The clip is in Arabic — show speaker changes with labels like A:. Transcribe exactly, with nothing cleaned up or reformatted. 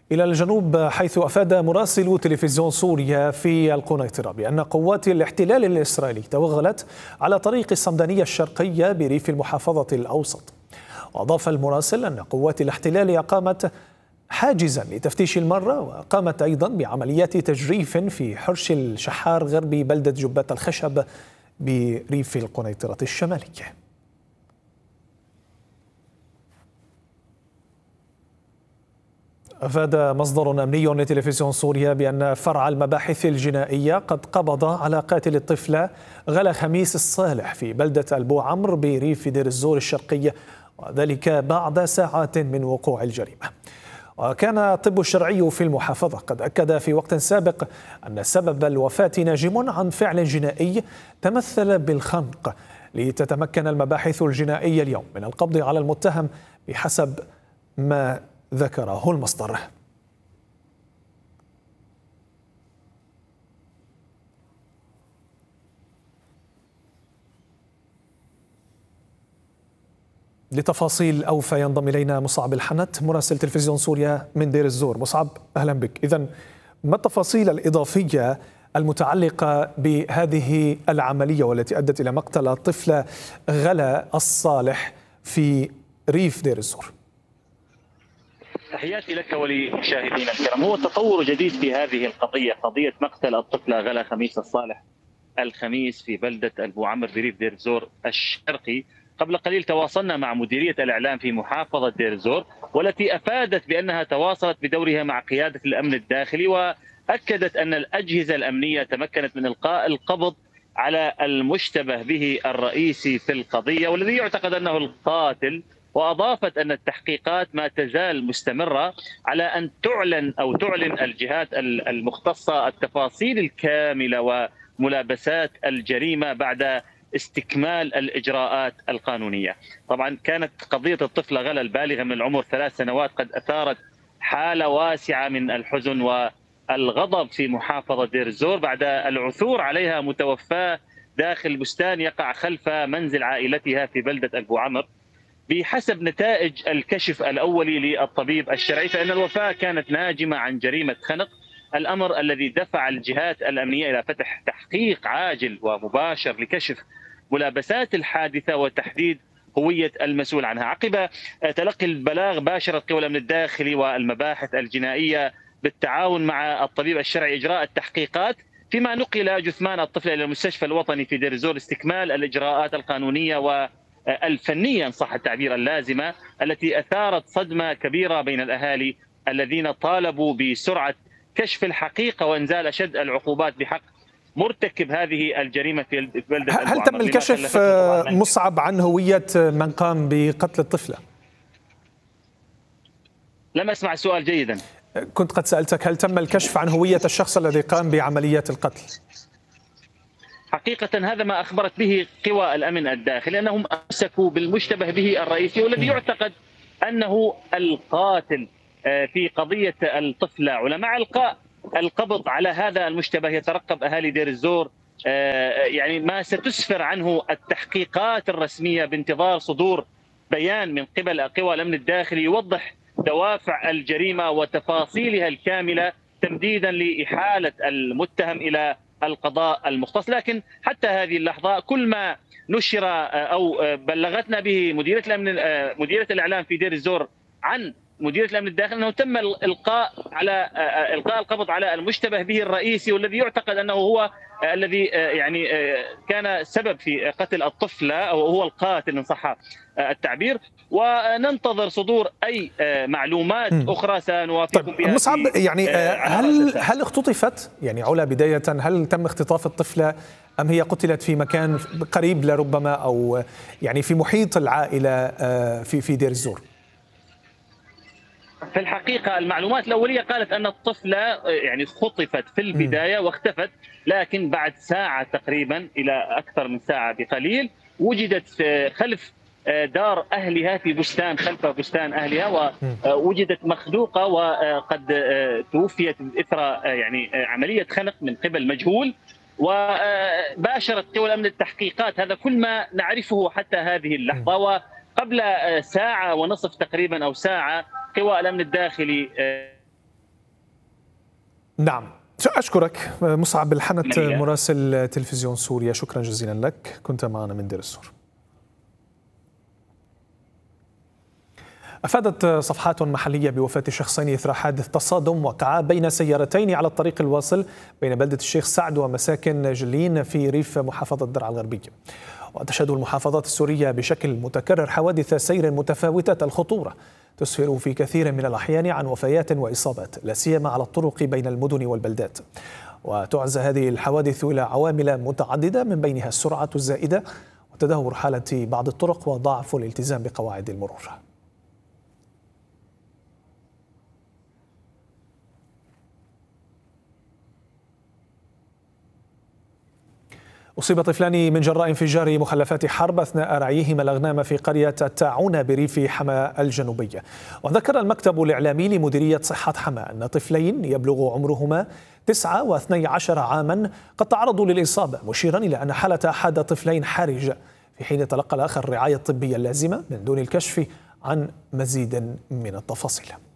A: إلى الجنوب، حيث أفاد مراسل تلفزيون سوريا في القنيطرة بأن قوات الاحتلال الإسرائيلي توغلت على طريق الصمدانية الشرقية بريف المحافظة الأوسط. وأضاف المراسل أن قوات الاحتلال أقامت حاجزا لتفتيش المرة، وقامت أيضا بعمليات تجريف في حرش الشحار غربي بلدة جبات الخشب بريف القنيطرة الشمالية. أفاد مصدر أمني لتلفزيون سوريا بأن فرع المباحث الجنائية قد قبض على قاتل الطفلة غلا خميس الصالح في بلدة البو عمرو بريف دير الزور الشرقي، وذلك بعد ساعات من وقوع الجريمة. وكان الطب الشرعي في المحافظة قد أكد في وقت سابق أن سبب الوفاة ناجم عن فعل جنائي تمثل بالخنق، لتتمكن المباحث الجنائية اليوم من القبض على المتهم بحسب ما ذكره المصدر. لتفاصيل أوفى ينضم إلينا مصعب الحنت مراسل تلفزيون سوريا من دير الزور. مصعب، أهلا بك. إذن ما التفاصيل الإضافية المتعلقة بهذه العملية والتي أدت إلى مقتل الطفلة غلا الصالح في ريف دير الزور؟
B: تحياتي لك ولمشاهدينا الكرام. هو تطور جديد في هذه القضية، قضية مقتل الطفلة غلا خميس الصالح الخميس في بلدة البو عمرو بريف دير الزور الشرقي. قبل قليل تواصلنا مع مديرية الإعلام في محافظة دير الزور، والتي أفادت بأنها تواصلت بدورها مع قيادة الأمن الداخلي، وأكدت أن الأجهزة الأمنية تمكنت من إلقاء القبض على المشتبه به الرئيسي في القضية والذي يعتقد أنه القاتل. وأضافت أن التحقيقات ما تزال مستمرة على أن تعلن أو تعلن الجهات المختصة التفاصيل الكاملة وملابسات الجريمة بعد استكمال الإجراءات القانونية. طبعا كانت قضية الطفلة غلا البالغة من العمر ثلاث سنوات قد أثارت حالة واسعة من الحزن والغضب في محافظة دير الزور بعد العثور عليها متوفاة داخل بستان يقع خلف منزل عائلتها في بلدة البو عمرو. بحسب نتائج الكشف الأولي للطبيب الشرعي فإن الوفاة كانت ناجمة عن جريمة خنق، الأمر الذي دفع الجهات الأمنية إلى فتح تحقيق عاجل ومباشر لكشف ملابسات الحادثة وتحديد هوية المسؤول عنها. عقب تلقي البلاغ باشرت قوى الأمن الداخلي والمباحث الجنائية بالتعاون مع الطبيب الشرعي إجراء التحقيقات، فيما نقل جثمان الطفل إلى المستشفى الوطني في دير الزور لاستكمال الإجراءات القانونية و الفنية إن صح التعبير اللازمة، التي أثارت صدمة كبيرة بين الأهالي الذين طالبوا بسرعة كشف الحقيقة وإنزال أشد العقوبات بحق مرتكب هذه الجريمة في بلدة البو عمرو.
A: هل تم الكشف مصعب عن هوية من قام بقتل الطفلة؟
B: لم أسمع السؤال جيدا.
A: كنت قد سألتك هل تم الكشف عن هوية الشخص الذي قام بعمليات القتل؟
B: حقيقة هذا ما أخبرت به قوى الأمن الداخلي، أنهم أمسكوا بالمشتبه به الرئيسي والذي يعتقد أنه القاتل في قضية الطفلة. علماء إلقاء القبض على هذا المشتبه يترقب أهالي دير الزور يعني ما ستسفر عنه التحقيقات الرسمية بانتظار صدور بيان من قبل قوى الأمن الداخلي يوضح دوافع الجريمة وتفاصيلها الكاملة تمديدا لإحالة المتهم إلى القضاء المختص. لكن حتى هذه اللحظة كل ما نشر أو بلغتنا به مديرية الأمن مديرية الإعلام في دير الزور عن مديرية الأمن الداخلي أنه تم الإلقاء على إلقاء القبض على المشتبه به الرئيسي والذي يعتقد أنه هو الذي يعني كان سبب في قتل الطفلة أو هو القاتل إن صح التعبير، وننتظر صدور أي معلومات أخرى سنوافقكم بها.
A: مصعب، يعني هل هل اختطفت؟ يعني علا بداية، هل تم اختطاف الطفلة أم هي قتلت في مكان قريب لربما أو يعني في محيط العائلة في في دير الزور؟
B: في الحقيقة المعلومات الأولية قالت أن الطفلة يعني خطفت في البداية واختفت، لكن بعد ساعة تقريبا إلى أكثر من ساعة بقليل وجدت خلف دار أهلها في بستان خلف بستان أهلها، ووجدت مخلوقة وقد توفيت إثر يعني عملية خنق من قبل مجهول. وباشرت قوى الأمن التحقيقات. هذا كل ما نعرفه حتى هذه اللحظة. وقبل ساعة ونصف تقريبا أو ساعة قوى الأمن الداخلي
A: نعم، أشكرك مصعب الحنت مراسل تلفزيون سوريا، شكرا جزيلا لك، كنت معنا من دير الزور. أفادت صفحات محلية بوفاة شخصين إثر حادث تصادم وقع بين سيارتين على الطريق الواصل بين بلدة الشيخ سعد ومساكن جلين في ريف محافظة درعا الغربية. وتشهد المحافظات السورية بشكل متكرر حوادث سير متفاوتة الخطورة تسفر في كثير من الأحيان عن وفيات وإصابات، لا سيما على الطرق بين المدن والبلدات. وتعزى هذه الحوادث إلى عوامل متعددة من بينها السرعة الزائدة وتدهور حالة بعض الطرق وضعف الالتزام بقواعد المرور. أصيب طفلان من جراء انفجار مخلفات حرب أثناء رعيهما الأغنام في قرية التاعونة بريف حما الجنوبية. وذكر المكتب الإعلامي لمديرية صحة حما أن طفلين يبلغ عمرهما تسعة واثني عشر عاما قد تعرضوا للإصابة، مشيرا إلى أن حالة أحد الطفلين حرجة في حين تلقى الآخر الرعاية الطبية اللازمة من دون الكشف عن مزيد من التفاصيل.